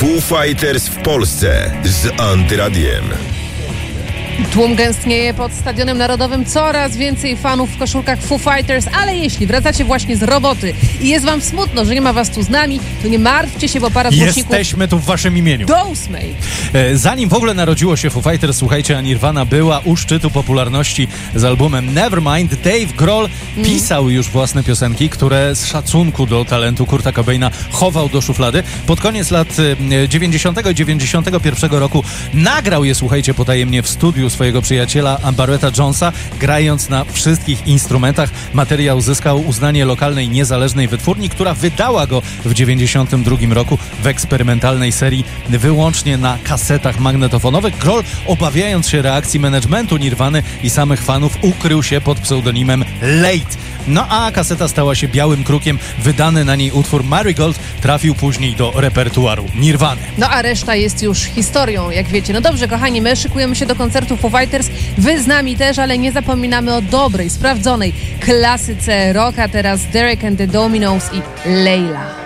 Foo Fighters w Polsce z Antyradiem. Tłum gęstnieje pod Stadionem Narodowym, coraz więcej fanów w koszulkach Foo Fighters, ale jeśli wracacie właśnie z roboty i jest wam smutno, że nie ma was tu z nami, to nie martwcie się, bo parę głośników... Jesteśmy tu w waszym imieniu. Do 8. Zanim w ogóle narodziło się Foo Fighters, słuchajcie, a Nirvana była u szczytu popularności z albumem Nevermind. Dave Grohl pisał już własne piosenki, które z szacunku do talentu Kurta Cobaina chował do szuflady. Pod koniec lat 90. i 91 roku nagrał je, słuchajcie, potajemnie w studiu swojego przyjaciela Barretta Jonesa, grając na wszystkich instrumentach. Materiał uzyskał uznanie lokalnej niezależnej wytwórni, która wydała go w 92 roku w eksperymentalnej serii wyłącznie na kasetach magnetofonowych. Grohl, obawiając się reakcji managementu Nirwany i samych fanów, ukrył się pod pseudonimem Late. No a kaseta stała się białym krukiem. Wydany na niej utwór Marigold trafił później do repertuaru Nirwany. No a reszta jest już historią, jak wiecie. No dobrze, kochani, my szykujemy się do koncertu Foo Fighters. Wy z nami też, ale nie zapominamy o dobrej, sprawdzonej klasyce rocka. Teraz Derek and the Dominos i Layla.